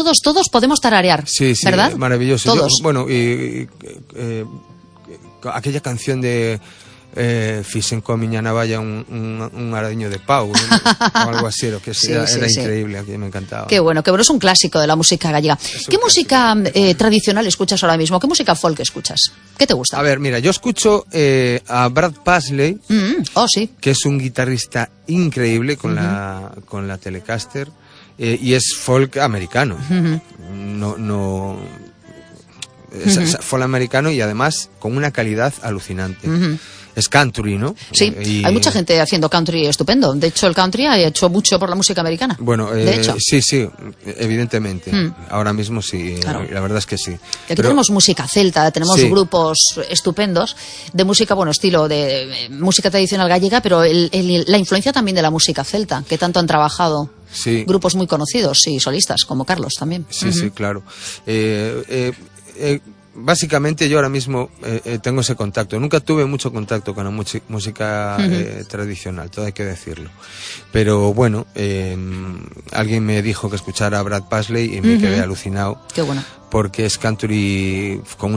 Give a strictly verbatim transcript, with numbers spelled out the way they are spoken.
todos, todos podemos tararear, sí, sí, ¿verdad? Maravilloso. Todos. Yo, bueno, y, y eh, aquella canción de eh, Fixen coa miña navalla un, un, un aradiño de pau, ¿no? O algo así, lo que sí, era, sí, era sí. increíble, aquí me encantaba. Qué bueno, qué bueno, es un clásico de la música gallega. ¿Qué música eh, tradicional escuchas ahora mismo? ¿Qué música folk escuchas? ¿Qué te gusta? A ver, mira, yo escucho eh, a Brad Paisley, Mm, oh, sí. que es un guitarrista increíble con, uh-huh. la, con la Telecaster, eh, y es folk americano. Uh-huh. No, no, es, uh-huh. es folk americano y además con una calidad alucinante. Uh-huh. Es country, ¿no? Sí, y... hay mucha gente haciendo country estupendo. De hecho, el country ha hecho mucho por la música americana. Bueno, eh, de hecho. sí, sí, evidentemente. Mm. Ahora mismo sí, claro. La verdad es que sí. Y aquí Pero... tenemos música celta, tenemos sí. grupos estupendos de música, bueno, estilo de música tradicional gallega, pero el, el, la influencia también de la música celta, que tanto han trabajado. Sí. Grupos muy conocidos y solistas, como Carlos también. Sí, uh-huh. sí, claro. Eh, eh, eh, Básicamente yo ahora mismo eh, eh, tengo ese contacto. Nunca tuve mucho contacto con la muchi- música uh-huh. eh, tradicional, todo hay que decirlo. Pero bueno, eh, alguien me dijo que escuchara a Brad Paisley y me uh-huh. quedé alucinado. Qué bueno. Porque es country con